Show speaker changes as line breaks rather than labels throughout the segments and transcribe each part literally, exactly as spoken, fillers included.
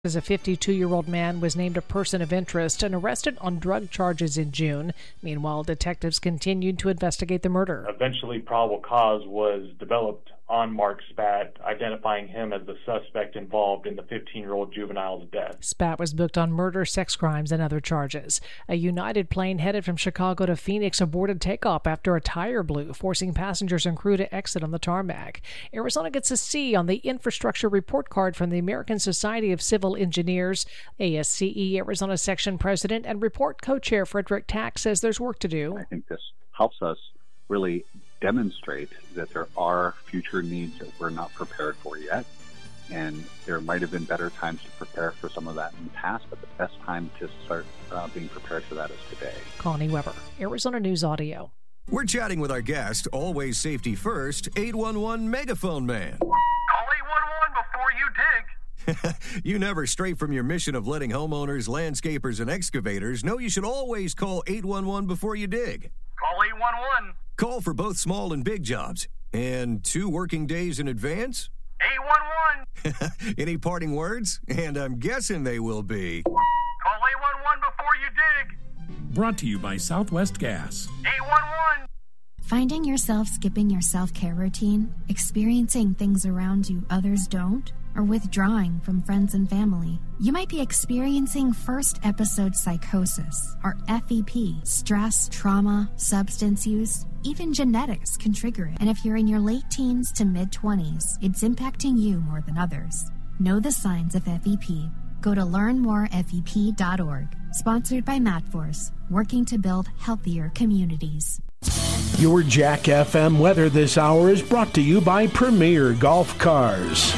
As a fifty-two-year-old man was named a person of interest and arrested on drug charges in June. Meanwhile, detectives continued to investigate the murder.
Eventually, probable cause was developed on Mark Spat, identifying him as the suspect involved in the fifteen-year-old juvenile's death.
Spat was booked on murder, sex crimes, and other charges. A United plane headed from Chicago to Phoenix aborted takeoff after a tire blew, forcing passengers and crew to exit on the tarmac. Arizona gets a C on the infrastructure report card from the American Society of Civil Engineers. A S C E Arizona Section President and report co-chair Frederick Tack says there's work to do.
I think this helps us really demonstrate that there are future needs that we're not prepared for yet. And there might have been better times to prepare for some of that in the past, but the best time to start uh, being prepared for that is today.
Connie Weber, Arizona News Audio.
We're chatting with our guest, always safety first, eight one one Megaphone Man.
Call eight one one before you dig.
You never stray from your mission of letting homeowners, landscapers, and excavators know you should always call eight one one before you dig.
Call eight one one.
Call for both small and big jobs. And two working days in advance?
eight one one.
Any parting words? And I'm guessing they will be.
Call eight one one before you dig.
Brought to you by Southwest Gas.
eight one one.
Finding yourself skipping your self-care routine, experiencing things around you others don't, or withdrawing from friends and family. You might be experiencing first episode psychosis, or F E P. Stress, trauma, substance use, even genetics can trigger it. And if you're in your late teens to mid-twenties, it's impacting you more than others. Know the signs of F E P. Go to learn more F E P dot org. Sponsored by MatForce, working to build healthier communities.
Your Jack F M weather this hour is brought to you by Premier Golf Cars.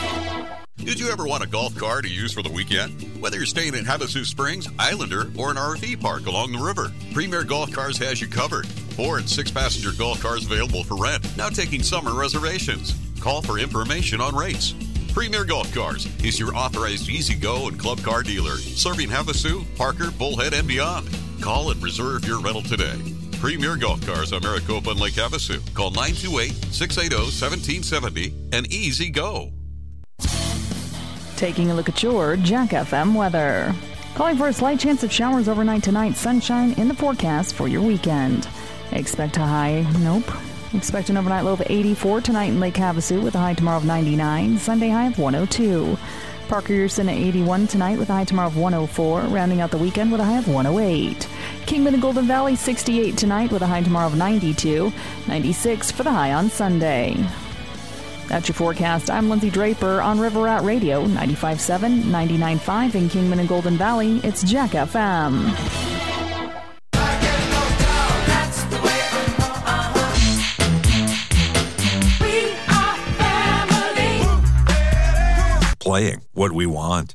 Did you ever want a golf car to use for the weekend? Whether you're staying in Havasu Springs, Islander, or an R V park along the river, Premier Golf Cars has you covered. Four and six passenger golf cars available for rent, now taking summer reservations. Call for information on rates. Premier Golf Cars is your authorized E-Z-Go and club car dealer, serving Havasu, Parker, Bullhead, and beyond. Call and reserve your rental today. Premier Golf Cars on Maricopa and Lake Havasu. Call nine two eight, six eight zero, one seven seven zero and E-Z-Go.
Taking a look at your Jack F M weather. Calling for a slight chance of showers overnight tonight. Sunshine in the forecast for your weekend. Expect a high, nope. Expect an overnight low of eighty-four tonight in Lake Havasu with a high tomorrow of ninety-nine. Sunday high of one oh two. Parker Yerson at eighty-one tonight with a high tomorrow of one oh four. Rounding out the weekend with a high of one oh eight. Kingman and Golden Valley sixty-eight tonight with a high tomorrow of ninety-two. ninety-six for the high on Sunday. That's your forecast. I'm Lindsay Draper on River Rat Radio, ninety-five point seven, ninety-nine point five in Kingman and Golden Valley. It's Jack F M.
Playing what we want.